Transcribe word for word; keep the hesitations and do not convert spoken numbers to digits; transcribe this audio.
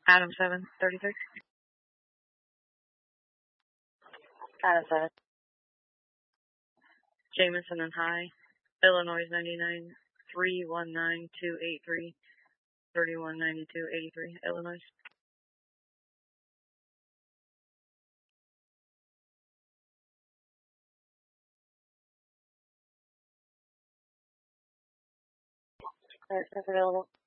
Adam seven thirty-six. Adam seven. Jameson and High. Illinois ninety-nine. three one nine two eight three. thirty-one ninety-two eighty-three. Illinois. Alright, that's available.